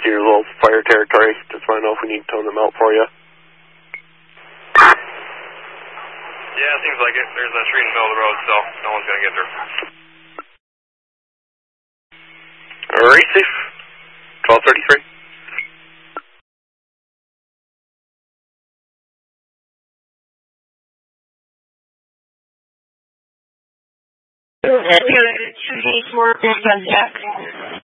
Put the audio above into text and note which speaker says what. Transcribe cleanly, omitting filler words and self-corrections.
Speaker 1: your little fire territory. Just want to know if we need to tone them out for you.
Speaker 2: Yeah, it seems like it. There's a tree in the middle of the road, so no one's going to get there.
Speaker 1: Alright, safe. 1233.
Speaker 3: Here, 2 days more than Jack.